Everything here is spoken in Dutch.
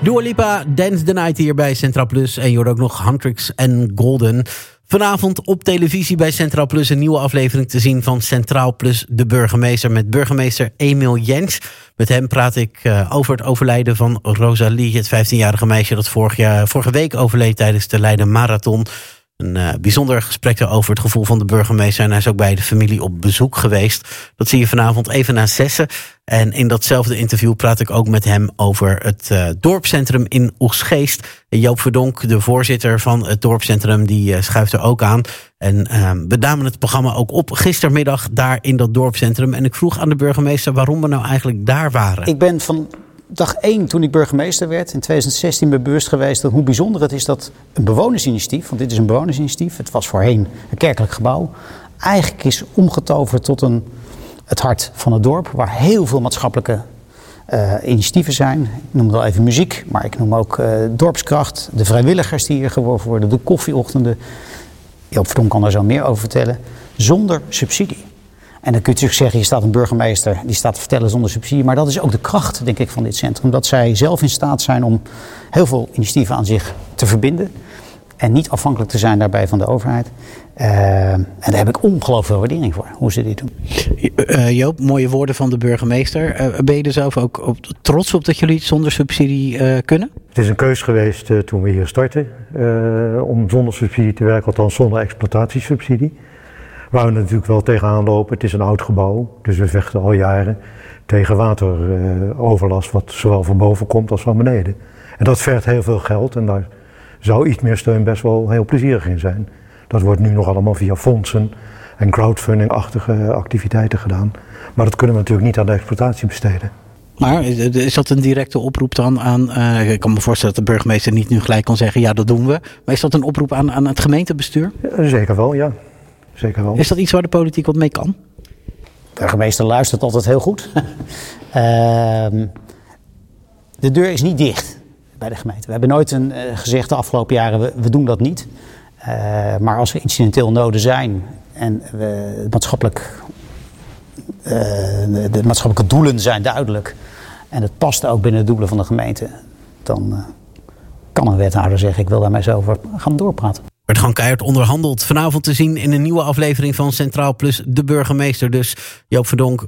Dua Lipa, Dance the Night hier bij Centraal Plus. En je hoort ook nog Huntrix en Golden. Vanavond op televisie bij Centraal Plus een nieuwe aflevering te zien van Centraal Plus de Burgemeester. Met burgemeester Emiel Jens. Met hem praat ik over het overlijden van Rosalie, het 15-jarige meisje dat vorige week overleed tijdens de Leiden Marathon. Een bijzonder gesprek over het gevoel van de burgemeester. En hij is ook bij de familie op bezoek geweest. Dat zie je vanavond even na 6. En in datzelfde interview praat ik ook met hem over het dorpscentrum in Oegstgeest. Joop Verdonk, de voorzitter van het dorpscentrum, die schuift er ook aan. En we namen het programma ook op gistermiddag daar in dat dorpscentrum. En ik vroeg aan de burgemeester waarom we nou eigenlijk daar waren. Ik ben van dag 1 toen ik burgemeester werd, in 2016 me bewust geweest dat hoe bijzonder het is dat een bewonersinitiatief, want dit is een bewonersinitiatief, het was voorheen een kerkelijk gebouw, eigenlijk is omgetoverd tot het hart van het dorp, waar heel veel maatschappelijke initiatieven zijn. Ik noem al even muziek, maar ik noem ook dorpskracht, de vrijwilligers die hier geworven worden, de koffieochtenden. Joop Verdonk kan daar zo meer over vertellen, zonder subsidie. En dan kun je natuurlijk zeggen, hier staat een burgemeester die staat te vertellen zonder subsidie. Maar dat is ook de kracht, denk ik, van dit centrum. Dat zij zelf in staat zijn om heel veel initiatieven aan zich te verbinden. En niet afhankelijk te zijn daarbij van de overheid. En daar heb ik ongelooflijk veel waardering voor, hoe ze dit doen. Joop, mooie woorden van de burgemeester. Ben je er zelf ook trots op dat jullie het zonder subsidie kunnen? Het is een keus geweest toen we hier startten. Om zonder subsidie te werken, althans zonder exploitatiesubsidie. Waar we natuurlijk wel tegenaan lopen, het is een oud gebouw, dus we vechten al jaren tegen wateroverlast, wat zowel van boven komt als van beneden. En dat vergt heel veel geld en daar zou iets meer steun best wel heel plezierig in zijn. Dat wordt nu nog allemaal via fondsen en crowdfunding-achtige activiteiten gedaan. Maar dat kunnen we natuurlijk niet aan de exploitatie besteden. Maar is dat een directe oproep dan aan, ik kan me voorstellen dat de burgemeester niet nu gelijk kan zeggen, ja dat doen we. Maar is dat een oproep aan het gemeentebestuur? Zeker wel, ja. Zeker wel. Is dat iets waar de politiek wat mee kan? De burgemeester luistert altijd heel goed. De deur is niet dicht bij de gemeente. We hebben nooit gezegd de afgelopen jaren, we doen dat niet. Maar als er incidenteel noden zijn en de maatschappelijke doelen zijn duidelijk. En het past ook binnen de doelen van de gemeente. Dan kan een wethouder zeggen, ik wil daarmee zo over gaan doorpraten. Er wordt gewoon keihard onderhandeld. Vanavond te zien in een nieuwe aflevering van Centraal Plus de Burgemeester. Dus Joop Verdonk